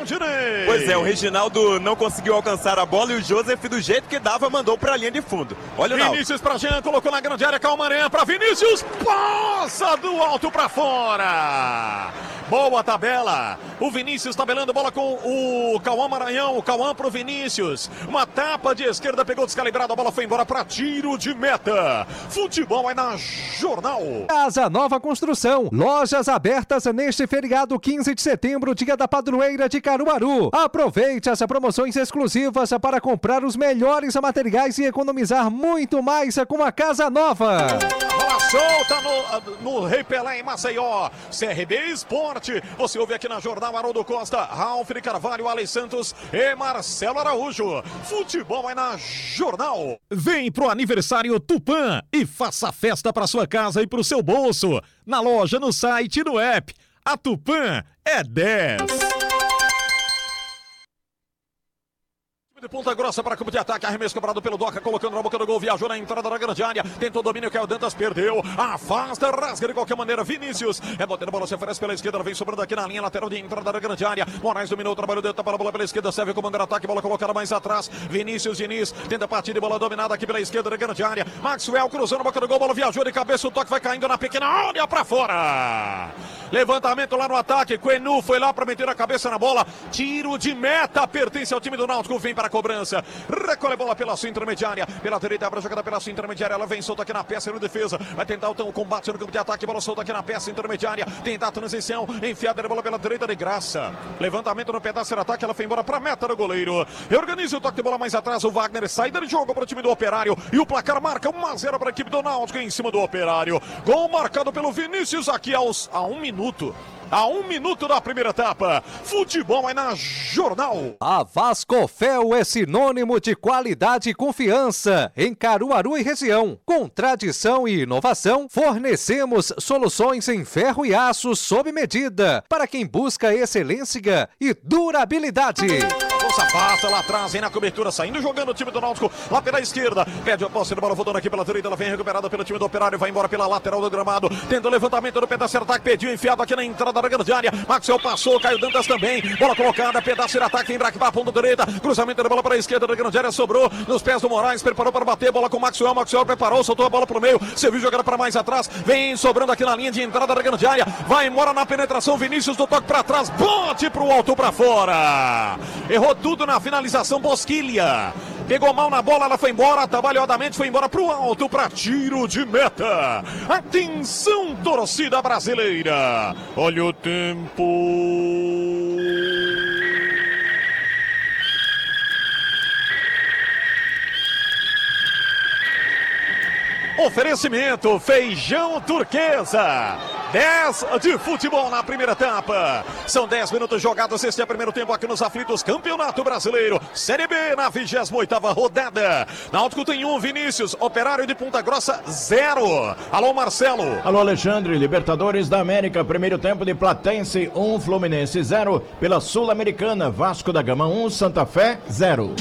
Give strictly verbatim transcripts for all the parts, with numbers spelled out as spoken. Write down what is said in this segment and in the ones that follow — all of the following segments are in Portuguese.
Valdinei. Pois é, o Reginaldo não conseguiu alcançar a bola e o Joseph, do jeito que dava, mandou para a linha de fundo. Olha o Náutico. Vinícius para Jean, colocou na grande área, Calmaranhã para Vinícius, passa do alto para fora. Boa tabela. O Vinícius tabelando bola com o Cauã Maranhão. O Cauã pro Vinícius. Uma tapa de esquerda, pegou descalibrado. A bola foi embora para tiro de meta. Futebol é na Jornal. Casa Nova Construção. Lojas abertas neste feriado quinze de setembro, dia da padroeira de Caruaru. Aproveite as promoções exclusivas para comprar os melhores materiais e economizar muito mais com a Casa Nova. Bola solta no, no Rei Pelé em Maceió. C R B Esporte. Você ouve aqui na Jornal Haroldo Costa, Ralf de Carvalho, Alex Santos e Marcelo Araújo. Futebol é na Jornal. Vem pro aniversário Tupã e faça festa para sua casa e pro seu bolso. Na loja, no site e no app. A Tupã é dez. De Ponta Grossa para campo de ataque, arremesso cobrado pelo Doca, colocando na boca do gol, viajou na entrada da grande área, tentou domínio, que o Dantas perdeu, afasta, rasga de qualquer maneira, Vinícius, é botando a bola, se oferece pela esquerda, vem sobrando aqui na linha lateral de entrada da grande área, Moraes dominou, trabalhou dentro, para a bola pela esquerda, serve comandar ataque, bola colocada mais atrás, Vinícius Diniz, tenta partir de bola dominada aqui pela esquerda da grande área, Maxwell cruzando a boca do gol, bola viajou de cabeça, o toque vai caindo na pequena área para fora. Levantamento lá no ataque, Quenu foi lá para meter a cabeça na bola, tiro de meta, pertence ao time do Náutico, vem para a cobrança, recolhe a bola pela sua intermediária, pela direita, abre a jogada pela sua intermediária, ela vem solta aqui na peça, no defesa, vai tentar então o combate no campo de ataque, bola solta aqui na peça intermediária, tentar a transição, enfiada a bola pela direita de graça, levantamento no pedaço de ataque, ela foi embora para a meta do goleiro, organiza o toque de bola mais atrás, o Wagner, saída de jogo para o time do Operário, e o placar marca um a zero para a equipe do Náutico em cima do Operário, gol marcado pelo Vinícius aqui aos, a um minuto. A um minuto da primeira etapa. Futebol é na Jornal. A Vascofel é sinônimo de qualidade e confiança em Caruaru e região. Com tradição e inovação, fornecemos soluções em ferro e aço sob medida para quem busca excelência e durabilidade. Bolsa afasta lá atrás, vem na cobertura, saindo jogando o time do Náutico lá pela esquerda. Pede a posse da bola, voltando aqui pela direita, ela vem recuperada pelo time do Operário, vai embora pela lateral do gramado. Tenta o levantamento do pedaço de ataque, pediu enfiado aqui na entrada da grande área. Maxwell passou, Caio Dantas também. Bola colocada, pedaço de ataque, Embraque para a ponta direita. Cruzamento da bola para a esquerda da grande área, sobrou nos pés do Moraes, preparou para bater, bola com o Maxwell. Maxwell preparou, soltou a bola para o meio, serviu jogada para mais atrás, vem sobrando aqui na linha de entrada da grande área. Vai embora na penetração, Vinícius do toque para trás, bote para o alto para fora. Errou tudo na finalização, Bosquilha. Pegou mal na bola, ela foi embora, trabalhadamente foi embora pro alto, para tiro de meta. Atenção, torcida brasileira. Olha o tempo. Oferecimento Feijão Turquesa. dez de futebol na primeira etapa. São dez minutos jogados. Este é o primeiro tempo aqui nos aflitos. Campeonato Brasileiro. Série B na vigésima oitava rodada. Náutico tem um, Vinícius. Operário de Ponta Grossa, zero. Alô, Marcelo. Alô, Alexandre. Libertadores da América. Primeiro tempo de Platense, um, Fluminense, zero. Pela Sul-Americana, Vasco da Gama, um, Santa Fé, zero.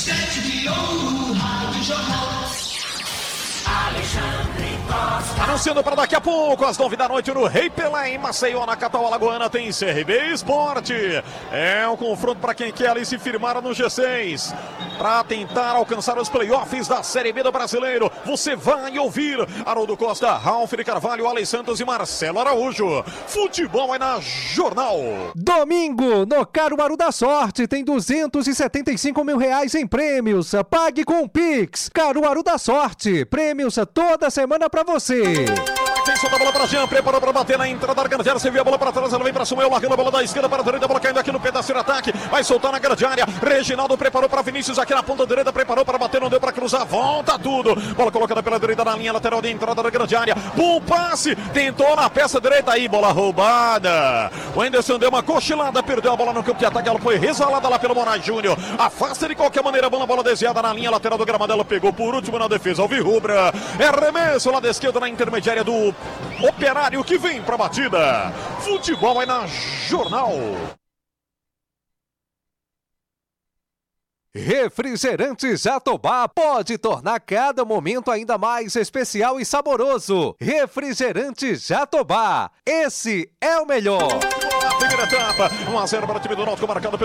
Anunciando para daqui a pouco, às nove da noite, no Rei Pelé, em Maceió, na capital alagoana, tem C R B Esporte. É um confronto para quem quer ali se firmar no G seis, para tentar alcançar os playoffs da Série B do Brasileiro. Você vai ouvir Haroldo Costa, Ralf de Carvalho, Alex Santos e Marcelo Araújo. Futebol é na Jornal. Domingo, no Caruaru da Sorte, tem duzentos e setenta e cinco mil reais em prêmios. Pague com o Pix. Caruaru da Sorte, prêmios toda semana para você. Vem solta a bola para Jean, preparou para bater na entrada da grande área, você viu a bola para trás, ela vem para Samuel, largando a bola da esquerda para a direita, a bola caindo aqui no pedaço de ataque, vai soltar na grande área, Reginaldo preparou para Vinícius aqui na ponta direita, preparou para bater, não deu para cruzar, volta tudo, bola colocada pela direita na linha lateral de entrada da grande área, bom passe, tentou na peça direita aí, bola roubada, o Anderson deu uma cochilada, perdeu a bola no campo de ataque, ela foi resvalada lá pelo Moraes Júnior, afasta de qualquer maneira, bola, bola desviada na linha lateral do gramado, ela pegou por último na defesa, Alvirrubra, é arremesso lá da esquerda na intermediária do Operário que vem para a batida. Futebol é na Jornal. Refrigerante Jatobá pode tornar cada momento ainda mais especial e saboroso. Refrigerante Jatobá, esse é o melhor. A primeira etapa, um a zero para o time do Náutico, marcado pelo